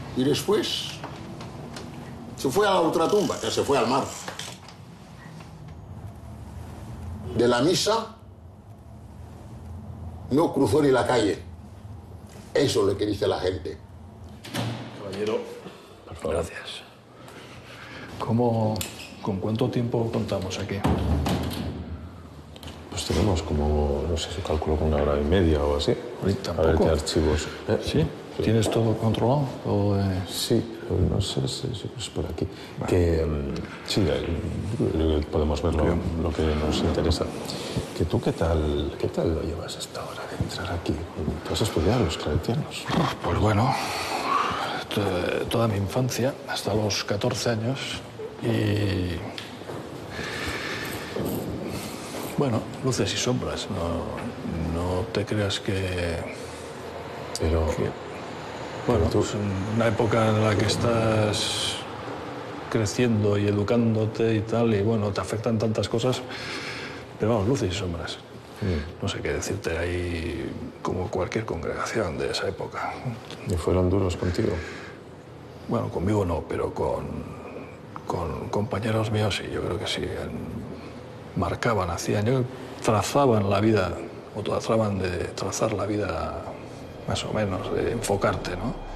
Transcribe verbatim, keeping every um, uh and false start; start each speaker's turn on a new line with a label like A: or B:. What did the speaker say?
A: Y después se fue a la otra tumba, que se fue al mar. De la misa no cruzó ni la calle. Eso es lo que dice la gente.
B: Caballero, por favor. Gracias. ¿Cómo, ¿Con cuánto tiempo contamos aquí?
C: Pues tenemos como, no sé si calculo con una hora y media o así.
B: ¿Tampoco?
C: A ver qué archivos. ¿Eh?
B: ¿Sí? ¿Sí? ¿Tienes todo controlado? ¿Todo de...
C: Sí, no sé si es por aquí. Vale. Que um, sí, podemos ver lo, lo que nos interesa. Que tú, ¿qué tal, qué tal lo llevas hasta ahora de entrar aquí? ¿Tú has estudiado los claretianos?
B: Pues bueno, toda mi infancia, hasta los catorce años, y... Bueno, luces y sombras. No, no te creas que...
C: Pero...
B: que, bueno, tú... pues una época en la que estás creciendo y educándote y tal, y bueno, te afectan tantas cosas, pero vamos, luces y sombras. Mm. No sé qué decirte, ahí como cualquier congregación de esa época.
C: ¿Y fueron duros contigo?
B: Bueno, conmigo no, pero con, con compañeros míos sí, yo creo que sí. Marcaban, hacían, yo trazaban la vida, o trataban de trazar la vida más o menos, de enfocarte, ¿no?